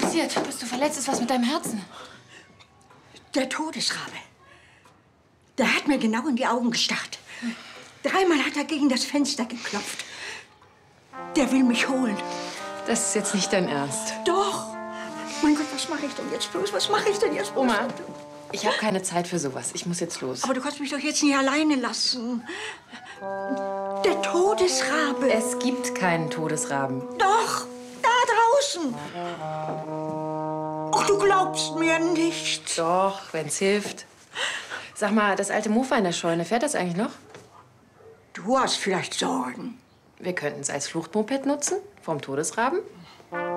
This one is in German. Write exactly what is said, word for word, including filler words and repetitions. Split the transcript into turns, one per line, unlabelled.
passiert? Bist du verletzt? Ist was mit deinem Herzen?
Der Todesrabe. Der hat mir genau in die Augen gestarrt. Dreimal hat er gegen das Fenster geklopft. Der will mich holen.
Das ist jetzt nicht dein Ernst.
Doch. Mein Gott, was mache ich denn jetzt bloß? Was mache ich denn jetzt bloß?
Oma, ich habe keine Zeit für sowas. Ich muss jetzt los.
Aber du kannst mich doch jetzt nicht alleine lassen. Der Todesrabe.
Es gibt keinen Todesraben.
Doch, da draußen. Ach, du glaubst mir nicht.
Doch, wenn's hilft. Sag mal, das alte Mofa in der Scheune, fährt das eigentlich noch?
Du hast vielleicht Sorgen.
Wir könnten es als Fluchtmoped nutzen, vom Todesraben.